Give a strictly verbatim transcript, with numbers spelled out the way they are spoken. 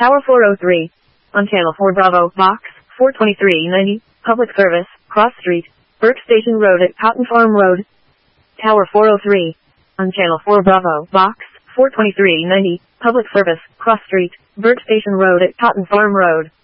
Tower four oh three. On Channel four Bravo, Box four twenty-three ninety, Public Service, Cross Street, Burke Station Road at Cotton Farm Road. Tower four oh three. On Channel four Bravo, Box four twenty-three ninety, Public Service, Cross Street, Burke Station Road at Cotton Farm Road.